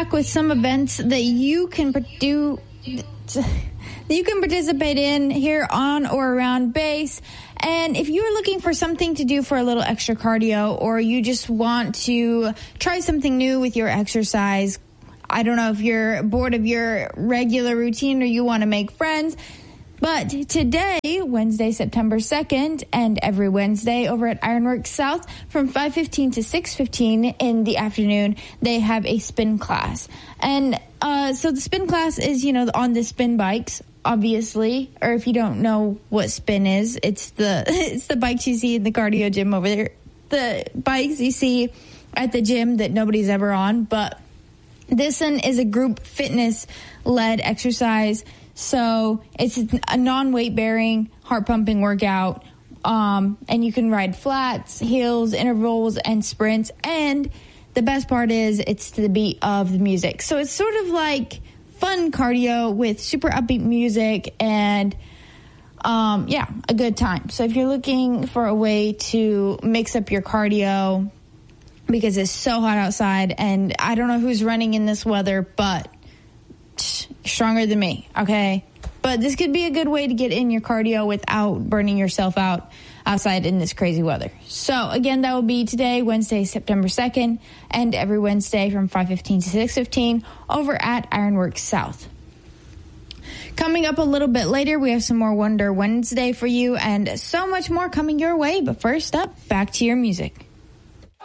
back with some events that you can do. You can participate in here on or around base. And if you're looking for something to do for a little extra cardio, or you just want to try something new with your exercise, I don't know if you're bored of your regular routine or you want to make friends, but today, Wednesday, September 2nd, and every Wednesday over at Ironworks South from 5:15 to 6:15 in the afternoon, they have a spin class. And so the spin class is, on the spin bikes, obviously, or if you don't know what spin is, it's the bikes you see in the cardio gym over there. The bikes you see at the gym that nobody's ever on, but this one is a group fitness-led exercise. So it's a non-weight bearing, heart pumping workout. And you can ride flats, hills, intervals, and sprints. And the best part is it's to the beat of the music. So it's sort of like fun cardio with super upbeat music and, a good time. So if you're looking for a way to mix up your cardio because it's so hot outside, and I don't know who's running in this weather, but stronger than me, okay? But this could be a good way to get in your cardio without burning yourself out outside in this crazy weather. So, again, that will be today, Wednesday, September 2nd, and every Wednesday from 5:15 to 6:15 over at Ironworks South. Coming up a little bit later, we have some more Wonder Wednesday for you and so much more coming your way. But first up, back to your music.